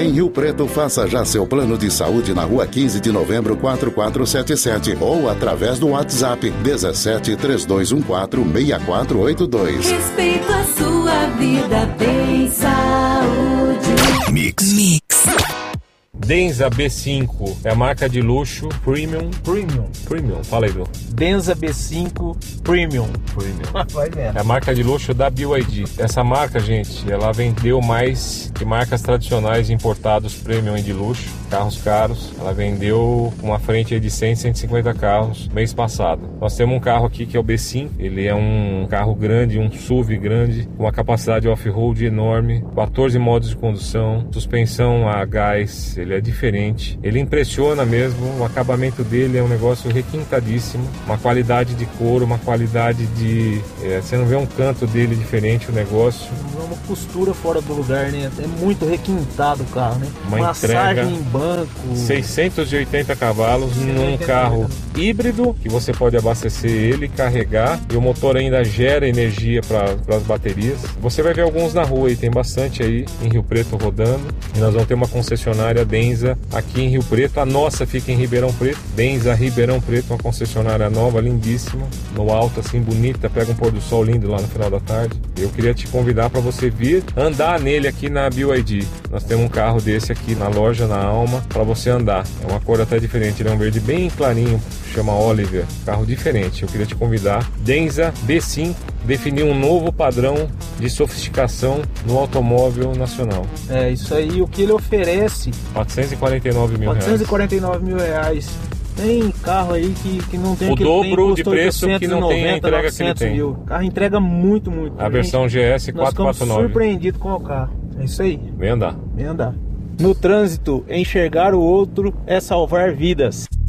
Em Rio Preto, faça já seu plano de saúde na Rua 15 de Novembro, 4477 ou através do WhatsApp 17 3214 6482. Respeito a sua vida, tem saúde. Mix. Denza B5 é a marca de luxo Premium. Fala aí, Edu. Denza B5 Premium. Vai vendo. É a marca de luxo da BYD. Essa marca, gente, ela vendeu mais que marcas tradicionais importados premium e de luxo, carros caros. Ela vendeu uma frente aí de 100, 150 carros mês passado. Nós temos um carro aqui que é o B5. Ele é um carro grande, um SUV grande, com uma capacidade off-road enorme, 14 modos de condução, suspensão a gás. Ele é diferente, ele impressiona mesmo, o acabamento dele é um negócio requintadíssimo, uma qualidade de couro, uma qualidade de... você não vê um canto dele diferente, o negócio. É uma costura fora do lugar, né? É muito requintado o carro, né? Uma massagem entrega em banco. 680 cavalos num carro híbrido, que você pode abastecer ele, carregar, e o motor ainda gera energia para as baterias. Você vai ver alguns na rua e tem bastante aí em Rio Preto rodando, e nós vamos ter uma concessionária Denza aqui em Rio Preto. A nossa fica em Ribeirão Preto, Denza Ribeirão Preto, uma concessionária nova, lindíssima, no alto assim, bonita, pega um pôr do sol lindo lá no final da tarde. Eu queria te convidar para você vir andar nele aqui na BYD. Nós temos um carro desse aqui na loja, na Alma, para você andar. É uma cor até diferente, ele é um verde bem clarinho, chama Oliver, carro diferente. Eu queria te convidar. Denza B5 definiu um novo padrão de sofisticação no automóvel nacional. É isso aí, o que ele oferece. 449 mil reais. 449 mil reais. Tem carro aí que não tem o que dobro de preço que não tem a entrega que ele tem. O carro entrega muito. A versão GS 449. Nós ficamos surpreendidos com o carro. É isso aí. Vem andar. No trânsito, enxergar o outro é salvar vidas.